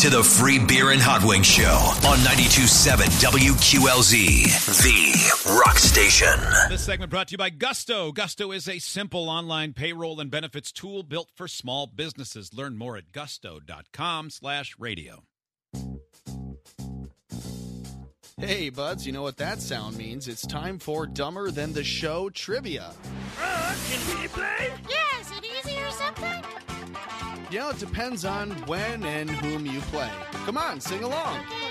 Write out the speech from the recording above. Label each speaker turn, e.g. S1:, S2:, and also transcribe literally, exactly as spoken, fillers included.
S1: to the Free Beer and Hot Wings Show on ninety-two point seven W Q L Z, the rock station.
S2: This segment brought to you by Gusto. Gusto is a simple online payroll and benefits tool built for small businesses. Learn more at gusto.com slash radio.
S3: Hey, buds, you know what that sound means. It's time for Dumber Than the Show trivia.
S4: Uh, can we play?
S5: Yeah, is it easy or something?
S3: You know, it depends on when and whom you play. Come on, sing along.
S5: Okay.